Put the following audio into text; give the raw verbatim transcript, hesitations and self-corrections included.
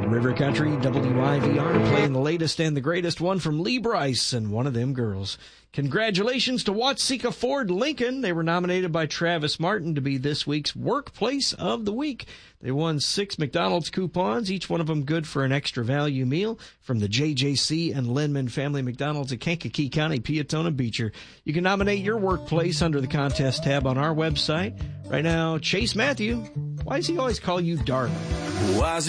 In River Country, W I V R playing the latest and the greatest one from Lee Brice and One of Them Girls. Congratulations to Watseka Ford Lincoln. They were nominated by Travis Martin to be this week's Workplace of the Week. They won six McDonald's coupons, each one of them good for an extra value meal from the J J C and Linman Family McDonald's at Kankakee County, Peatone, Beecher. You can nominate your workplace under the contest tab on our website. Right now, Chase Matthew. Why does he always call you darling? Why